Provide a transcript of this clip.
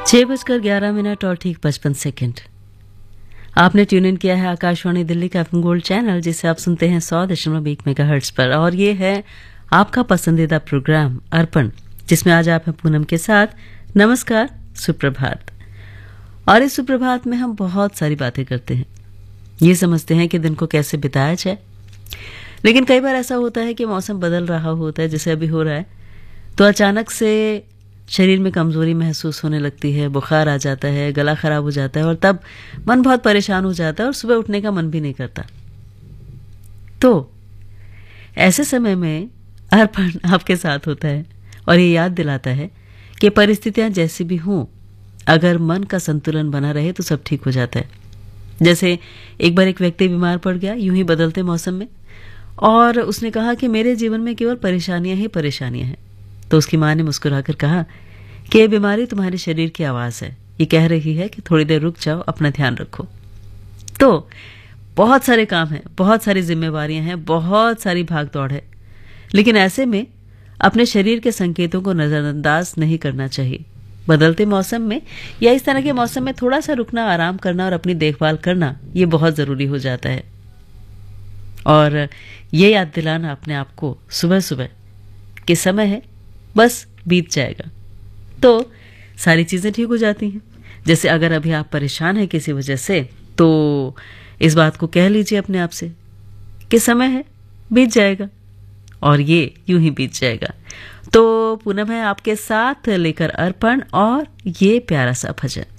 6:11 और ठीक 55 आपने ट्यून इन किया है आकाशवाणी दिल्ली का एफएम गोल्ड चैनल, जिसे आप सुनते हैं 100.1 मेगाहर्ट्ज पर। और ये है आपका पसंदीदा प्रोग्राम अर्पण, जिसमें आज आप हैं पूनम के साथ। नमस्कार, सुप्रभात। और इस सुप्रभात में हम बहुत सारी बातें करते हैं, ये समझते हैं कि दिन को कैसे बिताया जाए। लेकिन कई बार ऐसा होता है कि मौसम बदल रहा होता है, जैसे अभी हो रहा है, तो अचानक से शरीर में कमजोरी महसूस होने लगती है, बुखार आ जाता है, गला खराब हो जाता है और तब मन बहुत परेशान हो जाता है और सुबह उठने का मन भी नहीं करता। तो ऐसे समय में अर्पण आपके साथ होता है और ये याद दिलाता है कि परिस्थितियां जैसी भी हों, अगर मन का संतुलन बना रहे तो सब ठीक हो जाता है। जैसे एक बार एक व्यक्ति बीमार पड़ गया यूं ही बदलते मौसम में, और उसने कहा कि मेरे जीवन में केवल परेशानियां ही परेशानियां हैं। तो उसकी मां ने मुस्कुराकर कहा कि ये बीमारी तुम्हारे शरीर की आवाज है, ये कह रही है कि थोड़ी देर रुक जाओ, अपना ध्यान रखो। तो बहुत सारे काम हैं, बहुत सारी जिम्मेवारियां हैं, बहुत सारी भाग दौड़ है, लेकिन ऐसे में अपने शरीर के संकेतों को नजरअंदाज नहीं करना चाहिए। बदलते मौसम में या इस तरह के मौसम में थोड़ा सा रुकना, आराम करना और अपनी देखभाल करना, ये बहुत जरूरी हो जाता है। और ये याद दिलाना अपने आप को सुबह सुबह कि समय है, बस बीत जाएगा, तो सारी चीजें ठीक हो जाती हैं। जैसे अगर अभी आप परेशान हैं किसी वजह से, तो इस बात को कह लीजिए अपने आप से कि समय है, बीत जाएगा, और ये यूं ही बीत जाएगा। तो पूनम है आपके साथ लेकर अर्पण और ये प्यारा सा भजन।